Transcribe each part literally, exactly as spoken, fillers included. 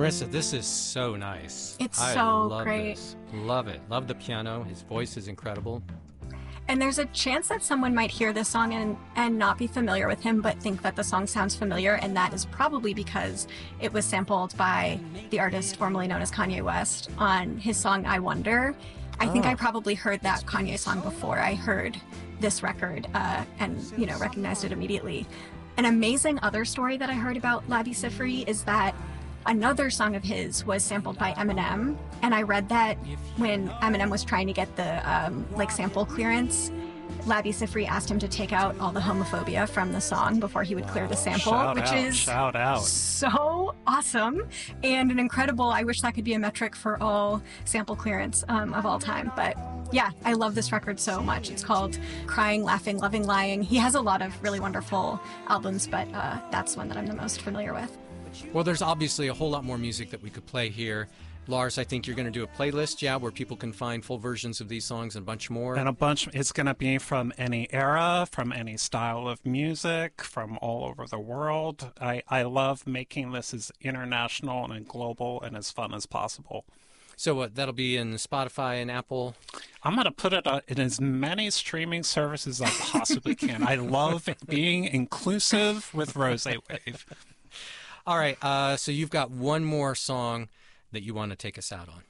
Marissa, this is so nice. It's I so love great. This. Love it. Love the piano. His voice is incredible. And there's a chance that someone might hear this song and, and not be familiar with him, but think that the song sounds familiar, and that is probably because it was sampled by the artist formerly known as Kanye West on his song I Wonder. I think Oh. I probably heard that Kanye song before I heard this record uh, and, you know, recognized it immediately. An amazing other story that I heard about Labi Siffre is that another song of his was sampled by Eminem, and I read that when Eminem was trying to get the um, like sample clearance, Labi Siffre asked him to take out all the homophobia from the song before he would clear the sample, Shout which out, is shout out. so awesome and an incredible. I wish that could be a metric for all sample clearance um, of all time. But yeah, I love this record so much. It's called Crying, Laughing, Loving, Lying. He has a lot of really wonderful albums, but uh, that's one that I'm the most familiar with. Well, there's obviously a whole lot more music that we could play here. Lars, I think you're going to do a playlist, yeah, where people can find full versions of these songs and a bunch more. And a bunch, it's going to be from any era, from any style of music, from all over the world. I, I love making this as international and global and as fun as possible. So what, that'll be in Spotify and Apple? I'm going to put it in as many streaming services as I possibly can. I love being inclusive with Rose Wave. All right, uh, so you've got one more song that you want to take us out on.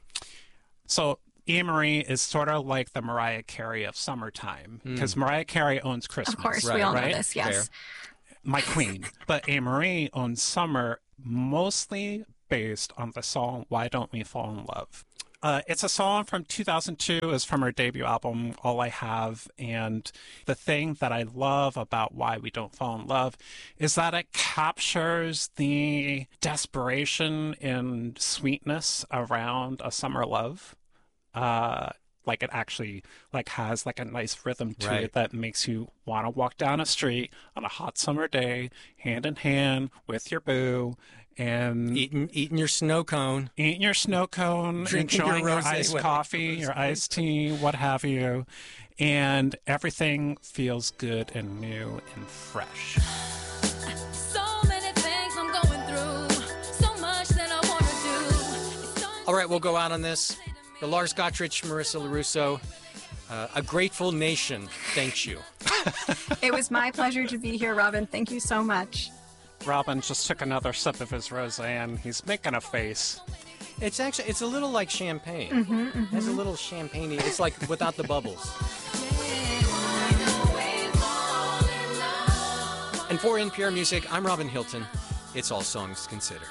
So E-Marie is sort of like the Mariah Carey of summertime, because mm. Mariah Carey owns Christmas. Of course, right, we all right? know this, yes. Fair. My queen. But E-Marie owns summer, mostly based on the song Why Don't We Fall in Love. Uh, it's a song from two thousand two. It's from her debut album, All I Have. And the thing that I love about Why We Don't Fall in Love is that it captures the desperation and sweetness around a summer love. Uh, like it actually like has like a nice rhythm to right. it that makes you want to walk down a street on a hot summer day, hand in hand with your boo. And eating, eating your snow cone, eating your snow cone, drinking enjoying your, your iced with coffee, your iced tea, what have you, and everything feels good and new and fresh. So many things I'm going through, so much that I want to do. All right, we'll go out on this. The Lars Gottrich, Marissa LaRusso, uh, a grateful nation thanks you. It was my pleasure to be here, Robin. Thank you so much. Robin just took another sip of his rosé. He's making a face. It's actually, it's a little like champagne. Mm-hmm, mm-hmm. It has a little champagne-y. It's like without the bubbles. And for N P R Music, I'm Robin Hilton. It's All Songs Considered.